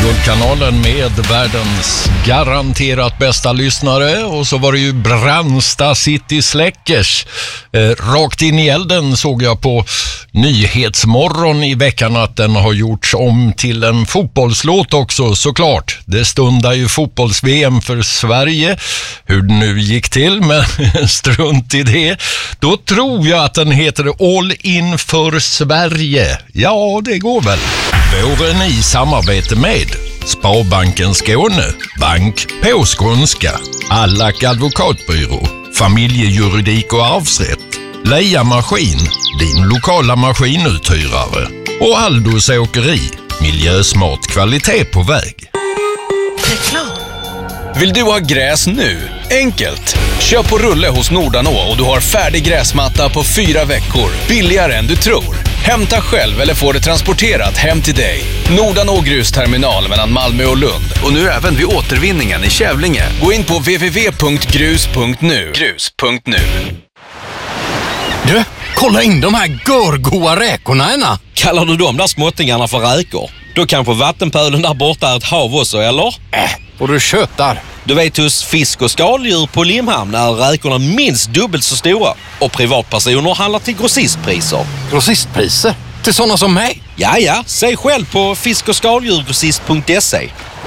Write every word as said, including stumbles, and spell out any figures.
Guldkanalen med världens garanterat bästa lyssnare. Och så var det ju Brandsta City Släckers. Eh, rakt in i elden såg jag på Nyhetsmorgon i veckan att den har gjorts om till en fotbollslåt också, såklart. Det stundar ju fotbolls-V M för Sverige. Hur det nu gick till, men strunt i det. Då tror jag att den heter All in för Sverige. Ja, det går väl. Våren i samarbete med Sparbanken Skåne, Bank på skånska, Allack advokatbyrå, Familjejuridik och arvsrätt, Leia Maskin, din lokala maskinuthyrare och Aldos Åkeri, miljösmart kvalitet på väg. Reklam. Vill du ha gräs nu? Enkelt! Kör på rulle hos Nordanå och du har färdig gräsmatta på fyra veckor. Billigare än du tror. Hämta själv eller få det transporterat hem till dig. Nordanå grusterminal mellan Malmö och Lund. Och nu även vid återvinningen i Kävlinge. Gå in på w w w punkt grus punkt nu. grus punkt nu. Du, kolla in de här görgoa räkorna ena. Kallar du de där småttingarna för räkor? Då kanske vattenpölen där borta är ett hav också, eller? Äh, och du tjötar. Du vet, hos fisk- och skaldjur på Limhamn är räkorna minst dubbelt så stora. Och privatpersoner handlar till grossistpriser. Grossistpriser? Till sådana som mig? Ja, ja. Säg själv på fisk och skaldjurgrossist punkt se.